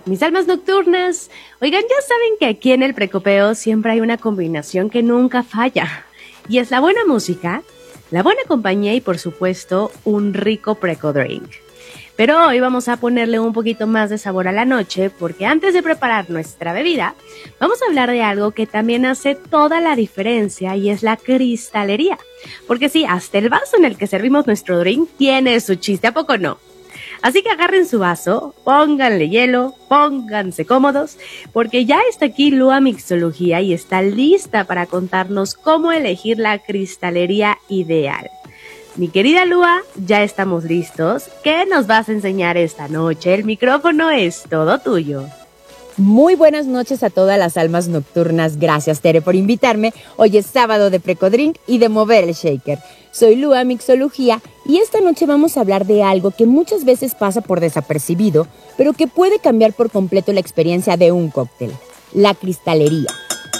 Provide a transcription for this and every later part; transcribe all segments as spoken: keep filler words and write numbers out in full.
Mis almas nocturnas, oigan, ya saben que aquí en el Precopeo siempre hay una combinación que nunca falla. Y es la buena música, la buena compañía y por supuesto un rico Precodrink. Pero hoy vamos a ponerle un poquito más de sabor a la noche porque antes de preparar nuestra bebida, vamos a hablar de algo que también hace toda la diferencia y es la cristalería. Porque sí, hasta el vaso en el que servimos nuestro drink tiene su chiste, ¿a poco no? Así que agarren su vaso, pónganle hielo, pónganse cómodos, porque ya está aquí Lua Mixología y está lista para contarnos cómo elegir la cristalería ideal. Mi querida Lua, ya estamos listos. ¿Qué nos vas a enseñar esta noche? El micrófono es todo tuyo. Muy buenas noches a todas las almas nocturnas. Gracias, Tere, por invitarme. Hoy es sábado de Precodrink y de mover el shaker. Soy Lua Mixología y esta noche vamos a hablar de algo que muchas veces pasa por desapercibido, pero que puede cambiar por completo la experiencia de un cóctel: la cristalería.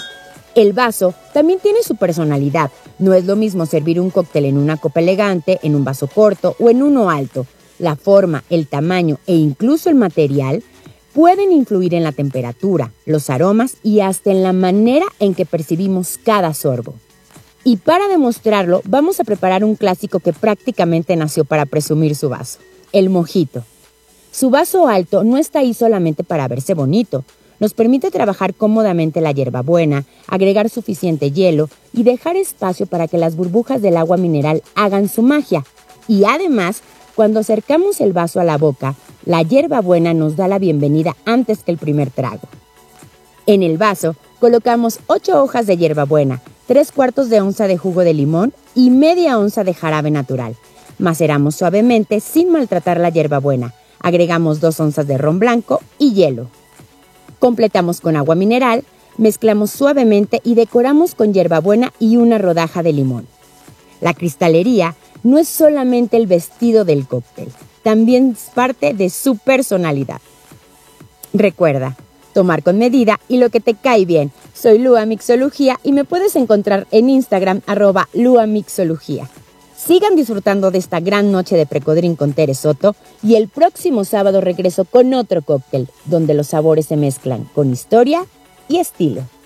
El vaso también tiene su personalidad. No es lo mismo servir un cóctel en una copa elegante, en un vaso corto o en uno alto. La forma, el tamaño e incluso el material pueden influir en la temperatura, los aromas y hasta en la manera en que percibimos cada sorbo. Y para demostrarlo, vamos a preparar un clásico que prácticamente nació para presumir su vaso: el mojito. Su vaso alto no está ahí solamente para verse bonito. Nos permite trabajar cómodamente la hierbabuena, agregar suficiente hielo y dejar espacio para que las burbujas del agua mineral hagan su magia. Y además, cuando acercamos el vaso a la boca, la hierbabuena nos da la bienvenida antes que el primer trago. En el vaso colocamos ocho hojas de hierbabuena, tres cuartos de onza de jugo de limón y media onza de jarabe natural. Maceramos suavemente sin maltratar la hierbabuena. Agregamos dos onzas de ron blanco y hielo. Completamos con agua mineral, mezclamos suavemente y decoramos con hierbabuena y una rodaja de limón. La cristalería no es solamente el vestido del cóctel, también es parte de su personalidad. Recuerda, tomar con medida y lo que te cae bien. Soy Lua Mixología y me puedes encontrar en Instagram arroba Lua Mixología. Sigan disfrutando de esta gran noche de Precodrink con Tere Soto y el próximo sábado regreso con otro cóctel donde los sabores se mezclan con historia y estilo.